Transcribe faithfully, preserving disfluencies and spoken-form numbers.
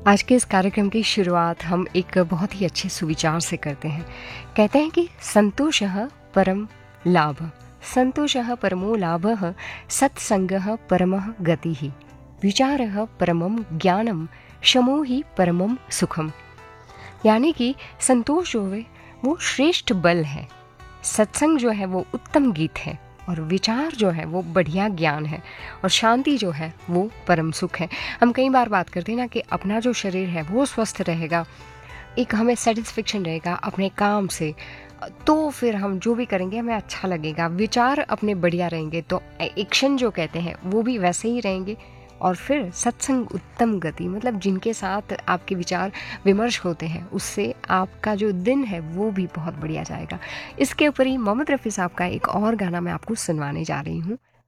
आज के इस कार्यक्रम की शुरुआत हम एक बहुत ही अच्छे सुविचार से करते हैं। कहते हैं कि संतोषः परम लाभ, संतोषः परमो लाभः, सत्संगः परमः गतिः, विचारः परमं ज्ञानम, शमो ही परमम सुखम। यानी कि संतोष जो है वो श्रेष्ठ बल है, सत्संग जो है वो उत्तम गीत है, और विचार जो है वो बढ़िया ज्ञान है, और शांति जो है वो परम सुख है। हम कई बार बात करते हैं ना कि अपना जो शरीर है वो स्वस्थ रहेगा, एक हमें सेटिस्फेक्शन रहेगा अपने काम से, तो फिर हम जो भी करेंगे हमें अच्छा लगेगा। विचार अपने बढ़िया रहेंगे तो एक्शन जो कहते हैं वो भी वैसे ही रहेंगे। और फिर सत्संग उत्तम गति, मतलब जिनके साथ आपके विचार विमर्श होते हैं उससे आपका जो दिन है वो भी बहुत बढ़िया जाएगा। इसके ऊपर ही मोहम्मद रफ़ी साहब का एक और गाना मैं आपको सुनवाने जा रही हूँ,